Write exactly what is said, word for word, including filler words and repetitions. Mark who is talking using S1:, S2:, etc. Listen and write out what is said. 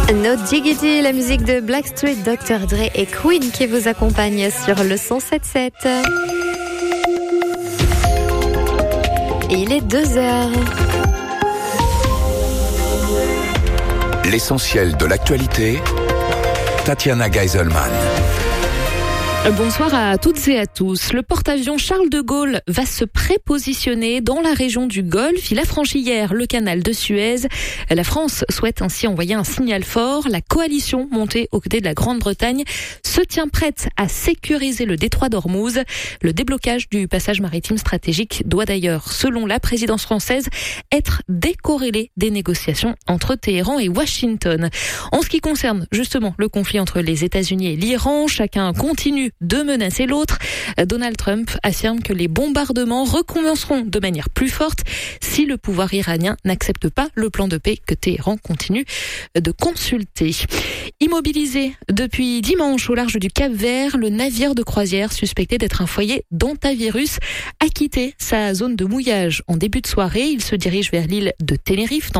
S1: No Diggity, la musique de Blackstreet, docteur Dre et Queen qui vous accompagnent sur le cent sept sept. Et il est deux heures.
S2: L'essentiel de l'actualité, Tatiana Geiselman.
S3: Bonsoir à toutes et à tous. Le porte-avions Charles de Gaulle va se prépositionner dans la région du Golfe. Il a franchi hier le canal de Suez. La France souhaite ainsi envoyer un signal fort. La coalition montée aux côtés de la Grande-Bretagne se tient prête à sécuriser le détroit d'Ormuz. Le déblocage du passage maritime stratégique doit d'ailleurs, selon la présidence française, être décorrélé des négociations entre Téhéran et Washington. En ce qui concerne justement le conflit entre les États-Unis et l'Iran, chacun continue de menacer l'autre. Donald Trump affirme que les bombardements recommenceront de manière plus forte si le pouvoir iranien n'accepte pas le plan de paix que Téhéran continue de consulter. Immobilisé depuis dimanche au large du Cap-Vert, le navire de croisière suspecté d'être un foyer d'hantavirus a quitté sa zone de mouillage en début de soirée. Il se dirige vers l'île de Tenerife, dans